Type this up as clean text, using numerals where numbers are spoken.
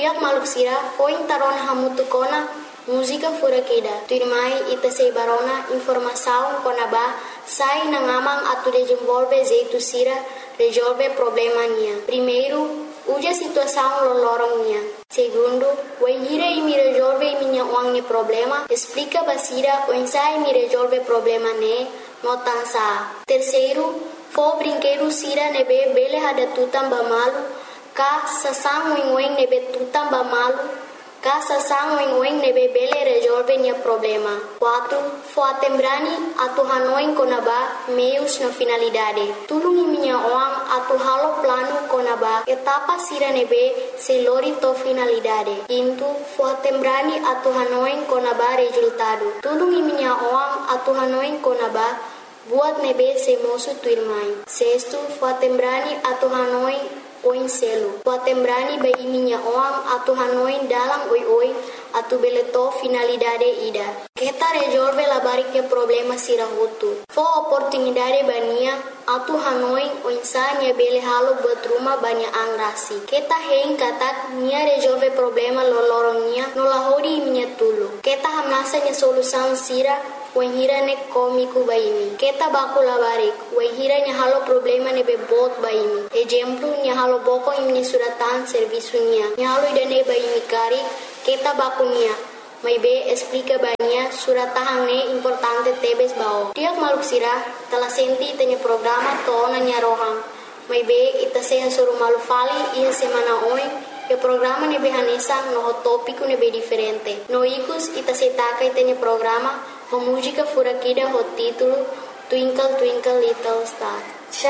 Tiak maluk sira foi tarona hamutu kona música furakida. Tuirmai ita sei barona informação konaba sai na ngamang atu desenvolve jeito sira resolve problema nia. Primeiro, uja situação lolorong nia. Segundo, wenhira imi resolve minha wangne problema, explica basira wensai mi resolve problema ne notansa. Terceiro, fo brinquedo sira nebe bele hada tutam bamalu, ka sasang weng nebe tutam bamalu, ka sasang weng nebe bele resolve nia problema. 4. Fo atembrani atu hanoin konaba meios na finalidade. Tulungi minha oang atu halo plano konaba etapa sira nebe se lori to finalidade. 5. Fo atembrani atu hanoin konaba resultado. Tulungi minha oang atu hanoin konaba buat nebe se mosu tuirmai. 6. Fo atembrani atu hanoin oin selo. Fo atembrani bai minha oang atu hanoin dalam oi atu beleto finalidade ida. Kita resolve la bariknya problema sira hutu. Fo oportunidade bania atu hanoin oinsanya bele halo buat rumah banyak angrasi. Kita hein katak nia resolve problema lolorongnya nolahodi minha tulu. Kita hamnasa nya solusan sira wenhira ne komiku baimi. Kita baku labarik wenhira nya halo problema ne bebot baimi. Exemplo nya halo boko imni suratan servisunya. Nya halo idane baimi kari kita baku nia. May be explica banya suratahang ne importante tebes bao. Tiak maluk sira telah senti tanya programa to nya rohang. May be ita seha suruh malu fali iha semana oi. E programa ne be hanesa no tópico ne be diferente. No ikus ita setaka tanya programa ho música furakida ho título Twinkle Twinkle Little Star.